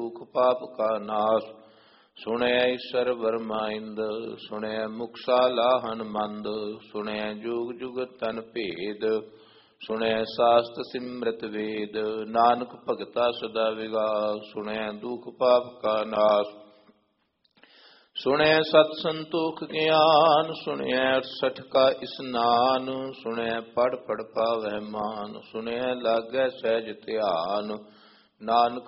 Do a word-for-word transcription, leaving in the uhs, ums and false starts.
ਦੁਖ ਪਾਪ ਕਾ ਨਾਸ। ਸੁਣਿਐ ਈਸਰ ਵਰਮਾਇੰਦ ਸੁਣਿਐ ਮੁਕਸਾ ਲਾਹਨ ਮੰਦ। ਸੁਣਿਐ ਜੁਗ ਜੁਗ ਤਨ ਭੇਦ ਸੁਣਿਐ ਸਾਸਤ ਸਿਮਰਤ ਵੇਦ। ਨਾਨਕ ਭਗਤਾ ਸਦਾ ਵਿਗਾਸ ਸੁਣਿਐ ਦੁਖ ਪਾਪ ਕਾ ਨਾਸ। ਸੁਣਿਐ ਸਤ ਸੰਤੋਖ ਗਿਆਨ ਸੁਣਿਐ ਅਠਸਠ ਕਾ ਇਸਨਾਨ। ਸੁਣਿਐ ਪੜ ਪੜ ਪਾਵਹਿ ਮਾਨ ਸੁਣਿਐ ਲਾਗੈ ਸਹਿਜ ਧਿਆਨ। ਨਾਨਕ